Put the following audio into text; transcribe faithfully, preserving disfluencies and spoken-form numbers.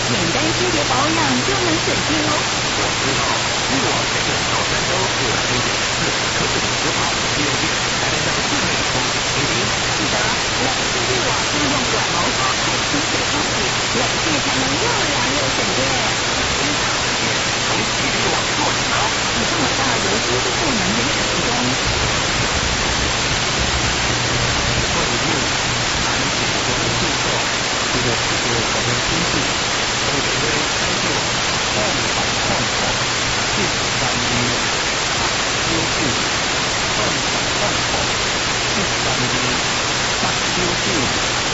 简单清洁保养就能省电哦。 我知道，日网全省到三周六百六点四，可不仅时好，利用电还能让室内风景清新。 是的，冷气滤网要用软毛刷子清洁冲洗，冷气才能又凉又省电。 经常省电，重启滤网做什么？ 你这么大油污都不能没使用。 关于用产品中的注册，这个是说讨论经济，我觉得它就换反换换，这三一修复，换反换换，这三一大修复。